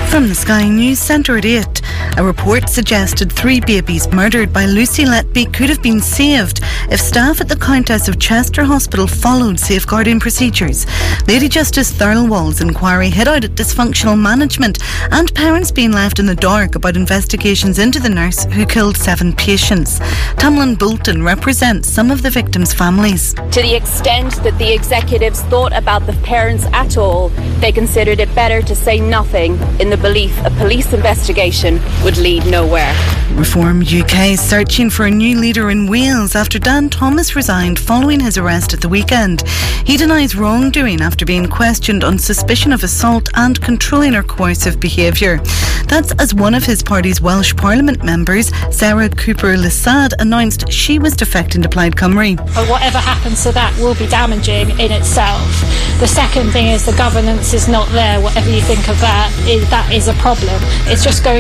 From the Sky News Centre at 8, a report suggested 3 babies murdered by Lucy Letby could have been saved if staff at the Countess of Chester Hospital followed safeguarding procedures. Lady Justice Thirlwall's inquiry hit out at dysfunctional management and parents being left in the dark about investigations into the nurse who killed 7 patients. Tamlin Bolton represents some of the victims' families. To the extent that the executives thought about the parents at all, they considered it better to say nothing in the belief a police investigation would lead nowhere. Reform UK is searching for a new leader in Wales after Dan Thomas resigned following his arrest at the weekend. He denies wrongdoing after being questioned on suspicion of assault and controlling or coercive behaviour. That's as one of his party's Welsh Parliament members, Sarah Cooper-Lysaad, announced she was defecting to Plaid Cymru. Whatever happens to that will be damaging in itself. The second thing is the governance is not there. Whatever you think of that is a problem. It's just going